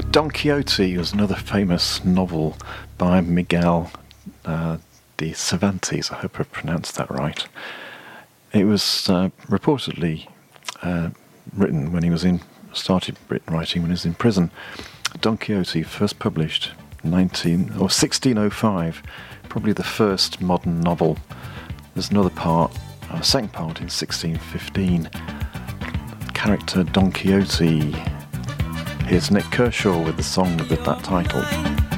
Don Quixote was another famous novel by Miguel de Cervantes. I hope I pronounced that right. It was reportedly written when he was started writing when he was in prison. Don Quixote first published 1605, probably the first modern novel. There's another part, second part in 1615. Character Don Quixote. Here's Nick Kershaw with the song with that title.